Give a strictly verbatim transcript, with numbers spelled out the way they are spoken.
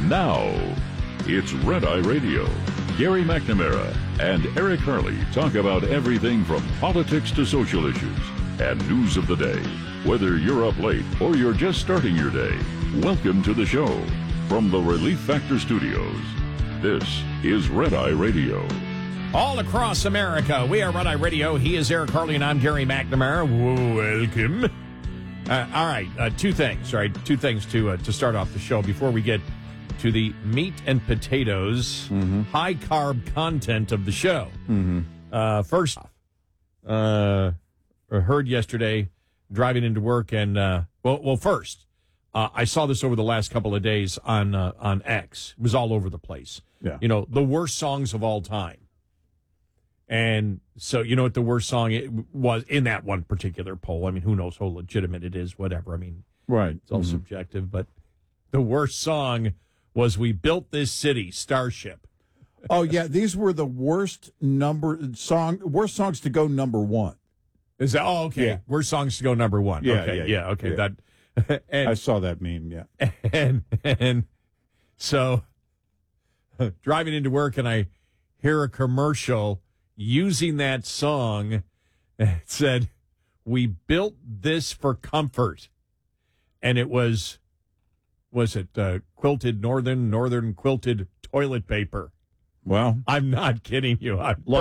Now, it's Red Eye Radio. Gary McNamara and Eric Harley talk about everything from politics to social issues and news of the day. Whether you're up late or you're just starting your day, welcome to the show. From the Relief Factor Studios, this is Red Eye Radio. All across America, we are Red Eye Radio. He is Eric Harley, and I'm Gary McNamara. Welcome. Uh, all right, uh, two things, right? Two things to uh, to start off the show before we get to the meat and potatoes, mm-hmm. high-carb content of the show. Mm-hmm. Uh, first off, uh, I heard yesterday driving into work, and, uh, well, well, first, uh, I saw this over the last couple of days on uh, on X. It was all over the place. Yeah. You know, the worst songs of all time. And so, you know what the worst song it was in that one particular poll? I mean, who knows how legitimate it is, whatever. I mean, right. It's all mm-hmm. subjective, but the worst song was We Built This City, Starship. Oh, yeah, these were the worst number song, worst songs to go number one. Is that, oh, okay. Yeah. Worst songs to go number one. Yeah, okay, yeah, yeah, okay. yeah. That, and, I saw that meme, yeah. And, and so, driving into work, and I hear a commercial using that song. It said, we built this for comfort. And it was, was it uh, quilted northern, northern quilted toilet paper? Well, I'm not kidding you. I'm